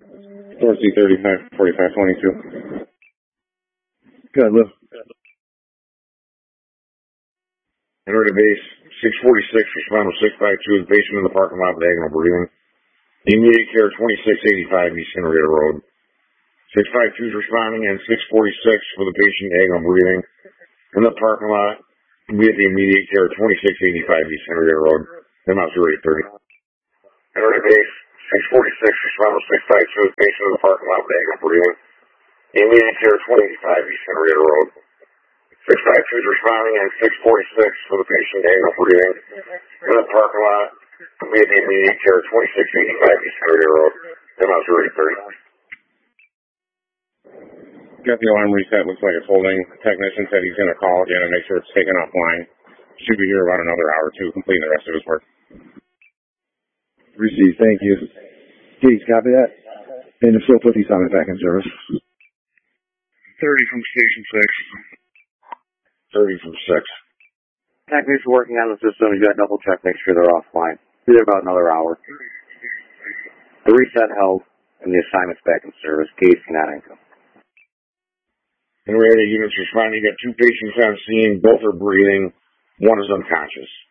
Source C35, 4522. Good, Lou. Enter to base 646, respond to 652 is patient in the parking lot, diagonal breathing. Immediate care 2685 East Henrietta Road. 652 is responding and 646 for the patient, diagonal breathing. In the parking lot, be at the immediate care 2685 East Henrietta Road. Amount 0830. Enter to base 646, respond to 652 is patient in the parking lot, diagonal breathing. Immediate care 2085 East Henrietta Road. 652 is responding and 646 for the patient, diagonal breathing. In the parking lot, be at the immediate care 2685 East Henrietta Road. Amount 0830. Got the alarm reset. Looks like it's holding. The technician said he's going to call again and make sure it's taken offline. Should be here about another hour or two, completing the rest of his work. Received. Thank you. Please copy that. And if so, put these on it back in service. 30 from Station 6. 30 from 6. Technician working on the system. You got to double check, make sure they're offline. Be there about another hour. The reset held, and the assignment's back in service. Case cannot income. Henrietta units responding. You got 2 patients on scene. Both are breathing. 1 is unconscious.